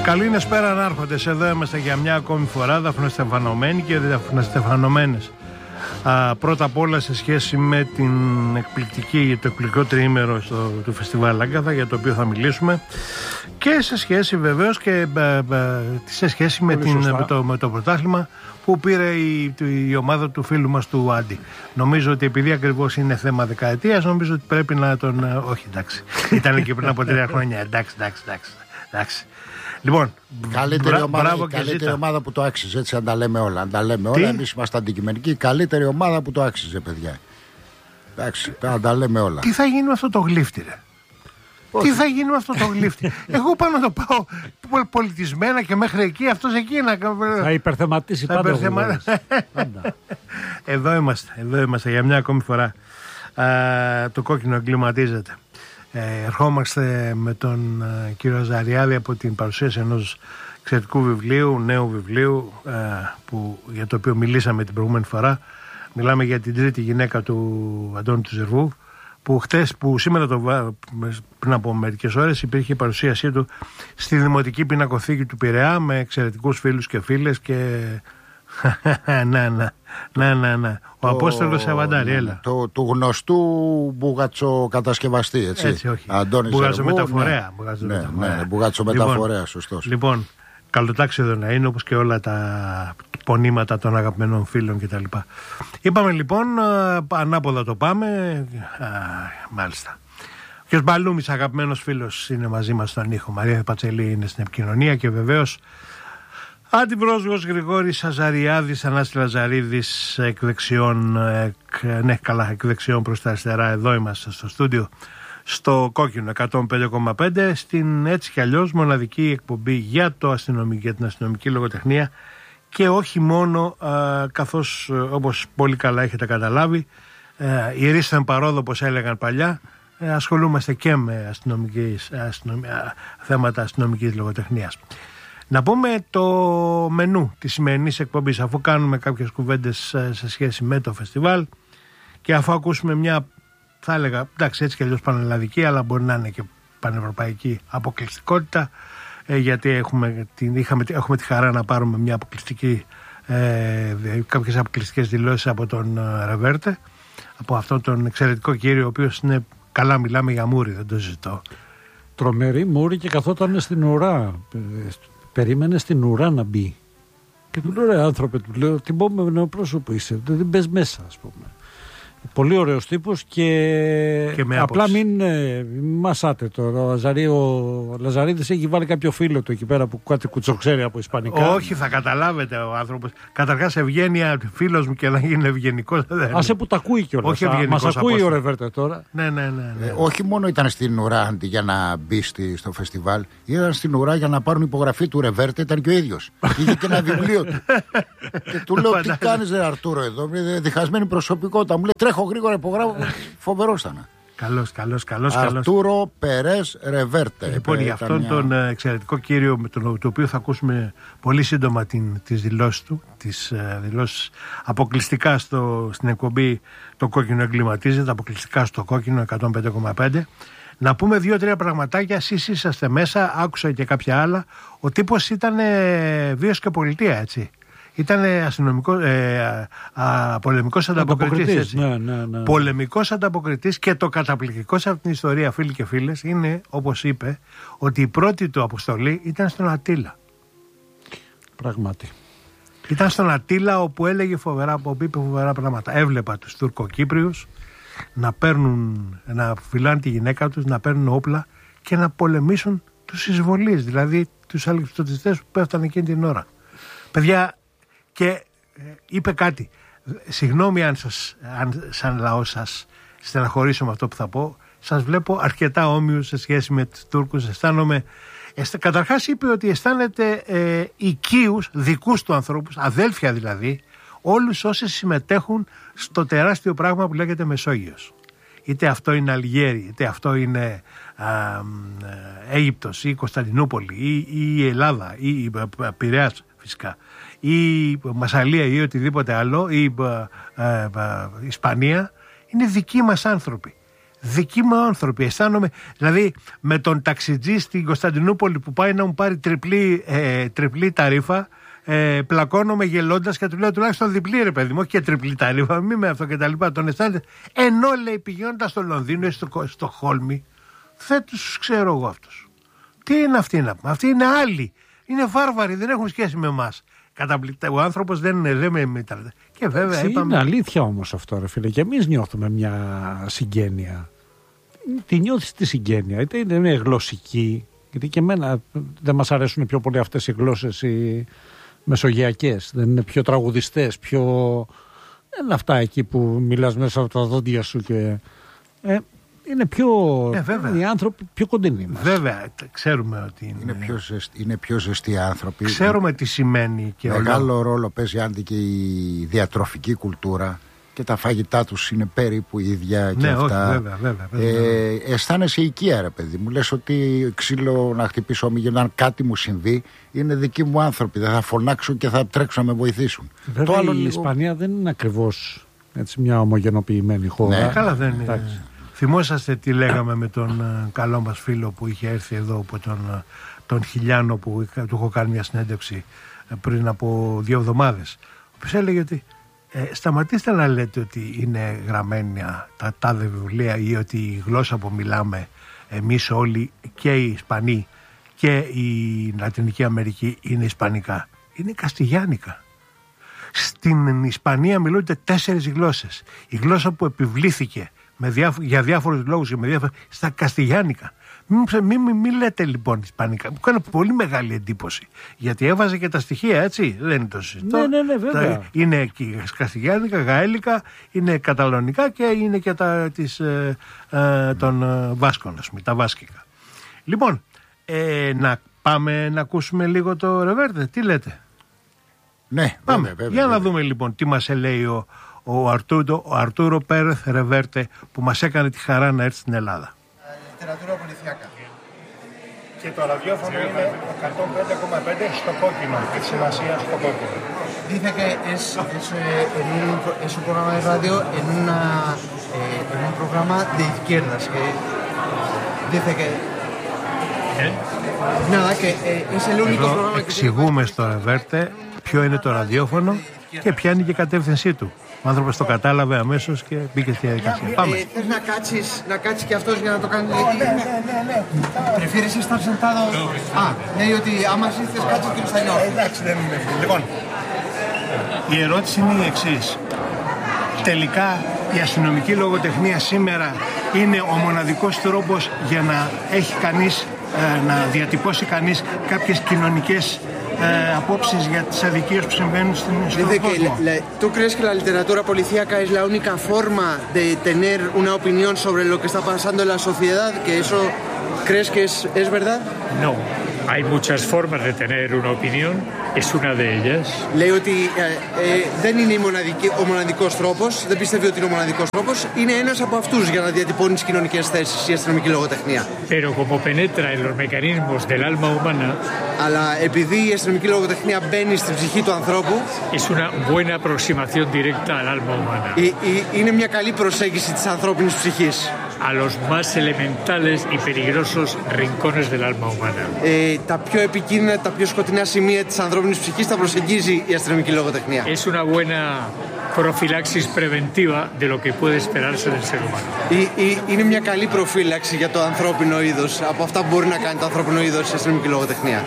Καλή νεσπέρα ανάρχοντες, εδώ είμαστε για μια ακόμη φορά, δαφνοστεφανωμένοι και δαφνοστεφανωμένες. Πρώτα απ' όλα σε σχέση με το εκπληκτικό τριήμερο του Φεστιβάλ Άγκαθα, για το οποίο θα μιλήσουμε, και σε σχέση βεβαίως και σε σχέση με το πρωτάθλημα που πήρε η ομάδα του φίλου μας του Άντι. Νομίζω ότι επειδή ακριβώς είναι θέμα δεκαετίας, νομίζω ότι πρέπει να τον... όχι, εντάξει, ήταν και πριν από 3 χρόνια, εντάξει. Λοιπόν, καλύτερη ομάδα που το άξιζε, έτσι, αν τα λέμε όλα. Εμείς είμαστε αντικειμενικοί. Η καλύτερη ομάδα που το άξιζε, παιδιά. Εντάξει, αν τα λέμε όλα. Τι θα γίνει με αυτό το γλύφτη, ρε? Τι θα γίνει με αυτό το γλύφτη? Εγώ πάνω να το πάω πολιτισμένα και μέχρι εκεί, αυτός εκεί θα υπερθεματίσει πάντα. Εδώ είμαστε για μια ακόμη φορά. Το κόκκινο εγκληματίζεται. Ερχόμαστε με τον κύριο Αζαριάδη από την παρουσίαση ενός εξαιρετικού βιβλίου, νέου βιβλίου, για το οποίο μιλήσαμε την προηγούμενη φορά. Μιλάμε για την τρίτη γυναίκα του Αντώνη του Ζερβού, που σήμερα πριν από μερικές ώρες υπήρχε η παρουσίασή του στη Δημοτική Πινακοθήκη του Πειραιά με εξαιρετικούς φίλους και φίλες και... Ναι. Ο Απόστολος Σαββαντάρη, έλα. Του γνωστού μπουγατσοκατασκευαστή, έτσι όχι. Μπουγατσομεταφορέα. Μπουγατσομεταφορέα, σωστός. Λοιπόν, καλοτάξιδο να είναι, όπως και όλα τα πονήματα των αγαπημένων φίλων κτλ. Είπαμε λοιπόν, ανάποδα το πάμε. Μάλιστα. Ο κ. Μπαλούμης, αγαπημένος φίλος, είναι μαζί μας στον ήχο. Μαρία Πατσελή είναι στην επικοινωνία και βεβαίως Αντιπρόσωπος Γρηγόρης Αζαριάδης, Ανάστης Λαζαρίδης εκ δεξιών προς τα αριστερά. Εδώ είμαστε στο στούντιο, στο κόκκινο 105,5, στην έτσι κι αλλιώς μοναδική εκπομπή για την αστυνομική λογοτεχνία, και όχι μόνο, καθώς όπως πολύ καλά έχετε καταλάβει, ηρίστεν παρόδο, όπως έλεγαν παλιά, ασχολούμαστε και με θέματα αστυνομικής λογοτεχνίας. Να πούμε το μενού της σημερινής εκπομπής, αφού κάνουμε κάποιες κουβέντες σε σχέση με το φεστιβάλ και αφού ακούσουμε μια, θα έλεγα, εντάξει, έτσι και αλλιώς πανελλαδική, αλλά μπορεί να είναι και πανευρωπαϊκή αποκλειστικότητα, γιατί έχουμε τη χαρά να πάρουμε μια κάποιες αποκλειστικές δηλώσεις από τον Ρεβέρτε, από αυτόν τον εξαιρετικό κύριο, ο οποίος είναι, καλά μιλάμε για μούρι, δεν το ζητώ. Τρομερή μούρι, και καθόταν στην ουρά. Περίμενε στην ουρά να μπει. Και του λέω, ρε άνθρωπε, του λέω, τι επόμενο πρόσωπο είσαι, δεν μπες μέσα, ας πούμε. Πολύ ωραίος τύπος και απλά μην μασάτε τώρα. Ο Λαζαρίδης έχει βάλει κάποιο φίλο του εκεί πέρα που κάτι κουτσοξέρει από ισπανικά. Όχι, θα καταλάβετε ο άνθρωπος. Καταρχάς, ευγένεια, φίλος μου, και να γίνει ευγενικός. Άσε που τα ακούει κιόλας. Μας ακούει ο Ρεβέρτε τώρα. Ναι. Όχι μόνο ήταν στην ουρά αντί για να μπει στο φεστιβάλ, ήταν στην ουρά για να πάρουν υπογραφή του Ρεβέρτε, ήταν και ο ίδιος. Είχε και ένα βιβλίο του. Και του λέω, τι κάνεις, ρε Αρτούρο, εδώ, διχασμένη προσωπικότητα. Μου λέει, τρέχω γρήγορα, υπογράφω. Φοβερός ήταν. Καλός. Αρτούρο Περές Ρεβέρτε. Λοιπόν, για αυτόν τον εξαιρετικό κύριο, με τον οποίο θα ακούσουμε πολύ σύντομα τις δηλώσεις του, τις δηλώσεις αποκλειστικά στην εκπομπή «Το κόκκινο εγκληματίζεται», αποκλειστικά στο κόκκινο 105,5. Να πούμε 2-3 πραγματάκια. Εσείς είσαστε μέσα, άκουσα και κάποια άλλα. Ο τύπος ήταν βίος και πολιτεία, έτσι. Ήταν πολεμικός ανταποκριτής. Ναι. Πολεμικός ανταποκριτής, και το καταπληκτικό σε αυτήν την ιστορία, φίλοι και φίλες, είναι, όπως είπε, ότι η πρώτη του αποστολή ήταν στον Αττήλα. Πράγματι. Ήταν στον Αττήλα, όπου έλεγε φοβερά πράγματα. Έβλεπα τους Τουρκοκύπριους να φυλάνε τη γυναίκα τους, να παίρνουν όπλα και να πολεμήσουν τους εισβολείς, δηλαδή τους αλεξιπτωτιστές που πέφτανε εκείνη την ώρα. Παιδιά, και είπε κάτι. Συγγνώμη αν σαν λαό σας στεναχωρήσω με αυτό που θα πω. Σας βλέπω αρκετά όμοιους σε σχέση με τους Τούρκους. Καταρχάς είπε ότι αισθάνεται οικείους, δικούς του ανθρώπους, αδέλφια δηλαδή, όλους όσοι συμμετέχουν στο τεράστιο πράγμα που λέγεται Μεσόγειος. Είτε αυτό είναι Αλγέρι, είτε αυτό είναι Αίγυπτος ή Κωνσταντινούπολη ή η Ελλάδα ή η Πειραιάς φυσικά, ή Μασσαλία ή οτιδήποτε άλλο, ή Ισπανία, είναι δικοί μας άνθρωποι. δικοί μου άνθρωποι. Αισθάνομαι, δηλαδή με τον ταξιτζή στην Κωνσταντινούπολη που πάει να μου πάρει τριπλή ταρίφα, πλακώνομαι γελώντας και του λέω τουλάχιστον διπλή ρε παιδί μου, όχι και τριπλή ταρίφα, μη με αυτό και τα λοιπά. Τον αισθάνεται. Ενώ λέει πηγαίνοντας στο Λονδίνο ή στο Χόλμη, δεν τους ξέρω εγώ αυτούς. Τι είναι αυτοί να πούμε? Αυτοί είναι άλλοι. Είναι βάρβαροι, δεν έχουν σχέση με εμάς. Καταπληκτικά. Ο άνθρωπος δεν με μεταλλεύει. Και βέβαια είπαμε. Είναι αλήθεια όμως αυτό, ρε φίλε. Και εμείς νιώθουμε μια συγγένεια. Τη νιώθεις τη συγγένεια, είτε είναι γλωσσική, γιατί και εμένα δεν μας αρέσουν πιο πολύ αυτές οι γλώσσες οι μεσογειακές. Δεν είναι πιο τραγουδιστές, πιο. Είναι αυτά εκεί που μιλάς μέσα από τα δόντια σου και. Είναι πιο. Οι άνθρωποι πιο κοντινοί μας. Βέβαια, ξέρουμε ότι είναι πιο ζεστοί άνθρωποι. Ξέρουμε τι σημαίνει και μεγάλο ρόλο παίζει άντι και η διατροφική κουλτούρα και τα φαγητά τους είναι περίπου ίδια και αυτά. Όχι, βέβαια. Αισθάνεσαι οικία, ρε παιδί μου. Λες ότι ξύλο να χτυπήσω όμοι, αν κάτι μου συμβεί, είναι δικοί μου άνθρωποι. Δεν θα φωνάξω και θα τρέξω να με βοηθήσουν. Βέβαια, το άλλο η Ισπανία δεν είναι ακριβώς έτσι μια ομογενοποιημένη χώρα. Ναι, καλά δεν είναι. Θυμόσαστε τι λέγαμε με τον καλό μας φίλο που είχε έρθει εδώ από τον Χιλιάνο που του έχω κάνει μια συνέντευξη πριν από 2 εβδομάδες, ο οποίος έλεγε ότι σταματήστε να λέτε ότι είναι γραμμένα τα τάδε βιβλία ή ότι η γλώσσα που μιλάμε εμείς όλοι και οι Ισπανοί και η Λατινική Αμερική είναι ισπανικά. Είναι καστιγιάνικα. Στην Ισπανία μιλούνται 4 γλώσσες. Η γλώσσα που επιβλήθηκε για διάφορους λόγους και στα καστιγιάνικα. Μην λέτε λοιπόν ισπανικά. Μου κάνει πολύ μεγάλη εντύπωση. Γιατί έβαζε και τα στοιχεία, έτσι. Δεν είναι το συζητώ. Ναι, βέβαια. Είναι και καστιγιάνικα, γαέλικα, είναι καταλωνικά και είναι και των Βάσκων, ας πούμε, τα βάσκικα. Λοιπόν, να πάμε να ακούσουμε λίγο το Ρεβέρτε. Τι λέτε? Ναι, πάμε. Βέβαια. Για να δούμε λοιπόν τι μας λέει ο Αρτούρο Πέρεθ Ρεβέρτε που μας έκανε τη χαρά να έρθει στην Ελλάδα. Λιτερατούρα πολiciaca. Και το ραδιόφωνο είναι 105,5 στο κόκκινο και τη σημασία στο κόκκινο. Dice que es un programa de radio en un programa de izquierdas que dice que nada que es el único programa que εξηγούμε στο Ρεβέρτε ποιο είναι το ραδιόφωνο και ποια είναι και η κατεύθυνσή του. Ο άνθρωπος το κατάλαβε αμέσως και μπήκε στη διαδικασία. Πάμε. Θες να κάτσεις και αυτός για να το κάνει? Ναι. Prefieres estar sentado? Λέει ότι άμα ήρθες κάτσε και θα νιώθει. Εντάξει, δεν είναι. Λοιπόν, η ερώτηση είναι η εξής. Τελικά η αστυνομική λογοτεχνία σήμερα είναι ο μοναδικός τρόπος για να έχει κανείς, να διατυπώσει κανείς κάποιες κοινωνικές απόψεις για τις αδικίες που συμβαίνουν στον κόσμο. ¿Tú crees que la literatura policíaca es la única forma de tener una opinión sobre lo que está pasando en la sociedad? ¿Que eso crees que es verdad? No, hay muchas formas de tener una opinión, es una de ellas. Λέει ότι δεν είναι ο μοναδικός τρόπος, δεν πιστεύει ότι είναι ο μοναδικός τρόπος, είναι ένας από αυτούς για να διατυπώνει τις κοινωνικές θέσεις η αστυνομική λογοτεχνία. Pero como penetra en los mecanismos del alma humana, αλλά επειδή η αστυνομική λογοτεχνία μπαίνει στην ψυχή του ανθρώπου, es una buena aproximación directa al alma humana. Είναι μια καλή προσέγγιση της ανθρώπινης ψυχής. A los más elementales y peligrosos rincones del alma humana. Τα πιο επικίνδυνα, τα πιο σκοτεινά σημεία της ανθρώπινης ψυχής τα προσεγγίζει η αστυνομική λογοτεχνία. Es una buena profilaxis preventiva de lo que puede esperarse del ser humano. Είναι μια καλή προφύλαξη για το ανθρώπινο είδος, από αυτά που μπορεί να κάνει το ανθρώπινο είδος η αστυνομική λογοτεχνία.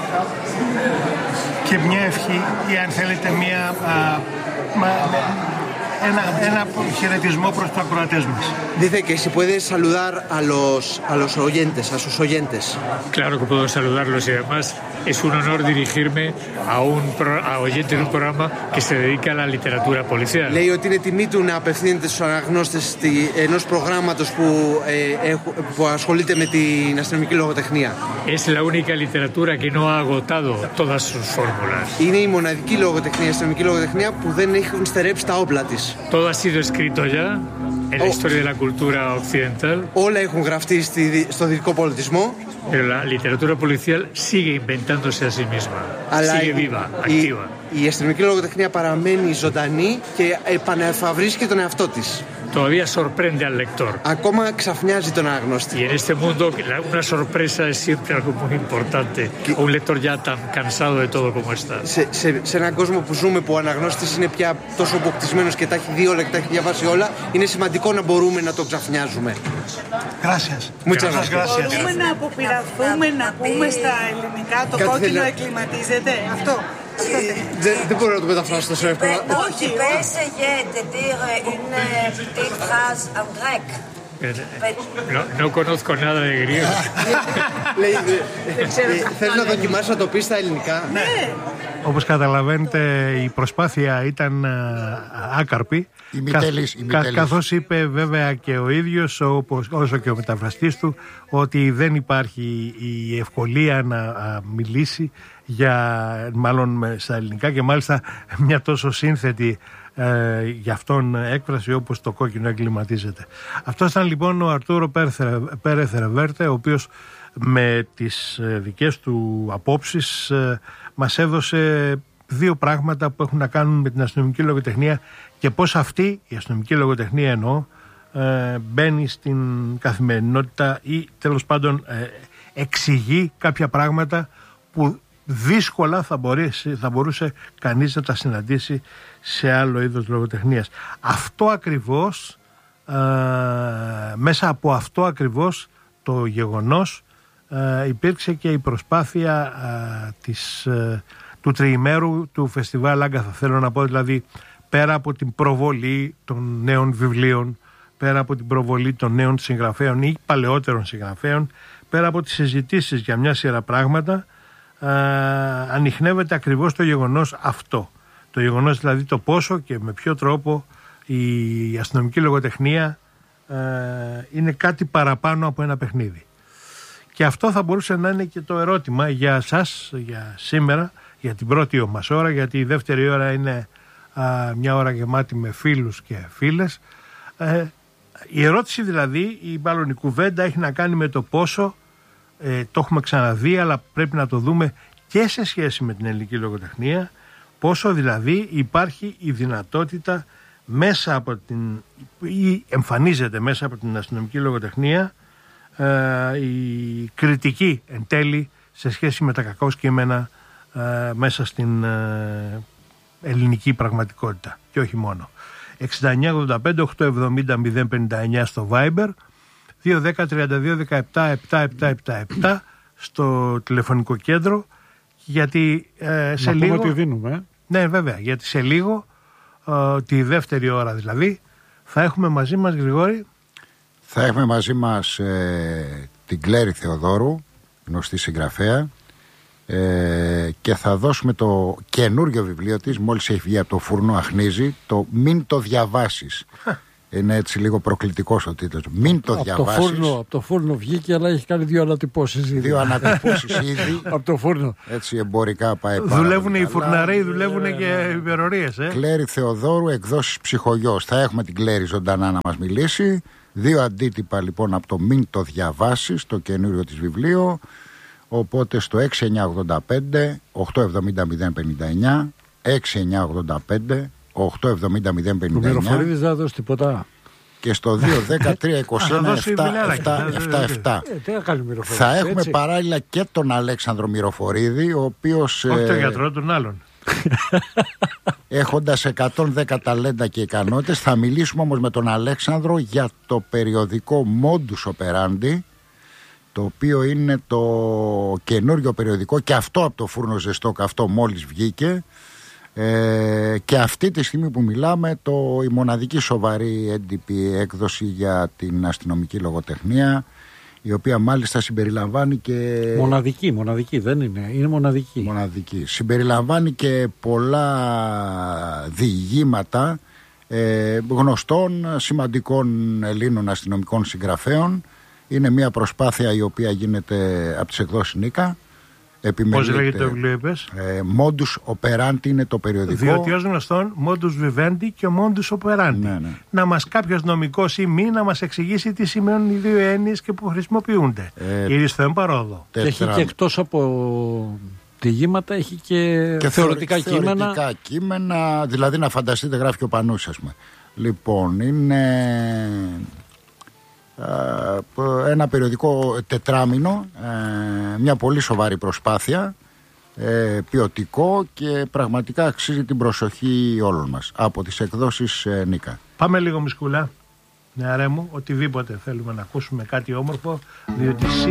Και μια ευχή, ή αν θέλετε ένα χαιρετισμό προς τους ακροατές μας. Dice que si puedes saludar a los oyentes, a sus oyentes. Claro que puedo saludarlos y además es un honor dirigirme a oyentes de un programa que se dedica a la literatura policial. Λέει ότι είναι τιμή του να απευθύνεται στους αναγνώστες ενός προγράμματος που ασχολείται με την αστυνομική λογοτεχνία. Es la única literatura que no ha agotado todas sus fórmulas. Είναι η μοναδική λογοτεχνία, η αστυνομική λογοτεχνία που δεν έχουν στερέψει τα όπλα της. Todo ha sido escrito ya en la historia de la cultura occidental. Όλα έχουν γραφτεί στο δυτικό πολιτισμό. Pero la literatura policial sigue inventándose a sí misma. Sigue viva, activa. Η αστυνομική λογοτεχνία παραμένει ζωντανή και επανεφαβρίσκει τον εαυτό της. todavía sorprende al lector. Ακόμα ξαφνιάζει τον αναγνώστη. Y en este mundo una sorpresa es siempre algo muy importante. Un lector ya tan cansado de todo como está. Σε έναν κόσμο που ζούμε, που ο αναγνώστης είναι πια τόσο αποκτισμένος και τα έχει δει όλα και τα έχει διαβάσει όλα, είναι σημαντικό να μπορούμε να το ξαφνιάζουμε. Gracias. Muchas gracias. Μπορούμε να αποπειραθούμε να πούμε στα ελληνικά το κόκκινο εκκληματίζεται. Αυτό. Δεν μπορώ να το μεταφράσω τόσο εύκολα. Όχι. Essayez de dire une petite phrase en grec. No conozco nada de griego. Θες να δοκιμάσεις να το πεις στα ελληνικά? Ναι. Όπως καταλαβαίνετε, η προσπάθεια ήταν άκαρπη. Καθώς είπε βέβαια και ο ίδιος, όσο και ο μεταφραστής του, ότι δεν υπάρχει η ευκολία να μιλήσει μάλλον στα ελληνικά, και μάλιστα μια τόσο σύνθετη για αυτόν έκφραση όπως το κόκκινο εγκληματίζεται. Αυτό ήταν λοιπόν ο Αρτούρο Πέρεθ Ρεβέρτε, ο οποίος με τις δικές του απόψεις μας έδωσε δύο πράγματα που έχουν να κάνουν με την αστυνομική λογοτεχνία και πώς αυτή η αστυνομική λογοτεχνία εννοώ μπαίνει στην καθημερινότητα ή τέλος πάντων εξηγεί κάποια πράγματα που δύσκολα θα μπορούσε κανείς να τα συναντήσει σε άλλο είδος λογοτεχνίας. Αυτό ακριβώς, μέσα από αυτό ακριβώς το γεγονός υπήρξε και η προσπάθεια του τριημέρου του φεστιβάλ Άγκαθα. Θέλω να πω δηλαδή, πέρα από την προβολή των νέων βιβλίων, πέρα από την προβολή των νέων συγγραφέων ή παλαιότερων συγγραφέων, πέρα από τις συζητήσεις για μια σειρά πράγματα, ανιχνεύεται ακριβώς το γεγονός αυτό. Το γεγονός δηλαδή το πόσο και με ποιο τρόπο η αστυνομική λογοτεχνία είναι κάτι παραπάνω από ένα παιχνίδι. Και αυτό θα μπορούσε να είναι και το ερώτημα για σας, για σήμερα, για την πρώτη μας ώρα, γιατί η δεύτερη ώρα είναι μια ώρα γεμάτη με φίλους και φίλες. Η ερώτηση δηλαδή, ή μάλλον η κουβέντα, έχει να κάνει με το πόσο, το έχουμε ξαναδεί, αλλά πρέπει να το δούμε και σε σχέση με την ελληνική λογοτεχνία, πόσο δηλαδή υπάρχει η δυνατότητα μέσα από ή εμφανίζεται μέσα από την αστυνομική λογοτεχνία η κριτική εν τέλει σε σχέση με τα κακώς κείμενα μέσα στην ελληνική πραγματικότητα και όχι μόνο. 6985-870-059 στο Viber, 210-32-17-777 στο τηλεφωνικό κέντρο, γιατί σε λίγο... ότι δίνουμε. Ναι, βέβαια, γιατί σε λίγο, τη δεύτερη ώρα δηλαδή, θα έχουμε μαζί μας, Γρηγόρη... Θα έχουμε μαζί μας την Κλέρη Θεοδόρου, γνωστή συγγραφέα, και θα δώσουμε το καινούριο βιβλίο της, μόλις έχει βγει από το φούρνο, αχνίζει, το «Μην το διαβάσεις». Είναι έτσι λίγο προκλητικός ο τίτλος. «Μην το διαβάσεις». Από το φούρνο βγήκε, αλλά έχει κάνει δύο ανατυπώσεις ήδη. Δύο ανατυπώσεις ήδη. Από το φούρνο. Έτσι εμπορικά πάει πάρα. Δουλεύουν οι φουρναροί, δουλεύουν και οι υπερορίες. Κλέρη Θεοδόρου, εκδόσεις Ψυχογιός. Θα έχουμε την Κλέρη ζωντανά να μας μιλήσει. Δύο αντίτυπα λοιπόν από το «Μην το διαβάσεις», το καινούριο της βιβλίο. Οπότε στο 6985 870 059, 6985 870 059. Ο Μυροφορίδης δεν θα δώσει τίποτα. Και στο 210-321-777. Θα έχουμε παράλληλα και τον Αλέξανδρο Μυροφορίδη, ο οποίος... Όχι τον γιατρό, τον άλλον. Έχοντας 110 ταλέντα και ικανότητες. Θα μιλήσουμε όμως με τον Αλέξανδρο για το περιοδικό Modus Operandi, το οποίο είναι το καινούριο περιοδικό, και αυτό από το φούρνο ζεστό, αυτό μόλις βγήκε, και αυτή τη στιγμή που μιλάμε η μοναδική σοβαρή έντυπη έκδοση για την αστυνομική λογοτεχνία, η οποία μάλιστα συμπεριλαμβάνει και... Μοναδική δεν είναι μοναδική. Συμπεριλαμβάνει και πολλά διηγήματα γνωστών σημαντικών Ελλήνων αστυνομικών συγγραφέων. Είναι μια προσπάθεια η οποία γίνεται από τις εκδόσεις Νίκα. Πώς λέγεται το βιβλίο, είπες? Modus Operandi είναι το περιοδικό. Διότι ως γνωστόν Modus Vivendi και Modus Operandi. Ναι. Να μας κάποιος νομικός ή μη να μας εξηγήσει τι σημαίνουν οι δύο έννοιες και που χρησιμοποιούνται. Ήρθε παρόδο. Και έχει και εκτός από διηγήματα, έχει και θεωρητικά κείμενα. Θεωρητικά κείμενα, δηλαδή να φανταστείτε, γράφει και ο Πανούσης, ας πούμε. Λοιπόν, είναι ένα περιοδικό τετράμινο, μια πολύ σοβαρή προσπάθεια, ποιοτικό και πραγματικά αξίζει την προσοχή όλων μας, από τις εκδόσεις Νίκα. Πάμε λίγο μισκούλα, νεαρέ μου, οτιδήποτε θέλουμε να ακούσουμε, κάτι όμορφο, διότι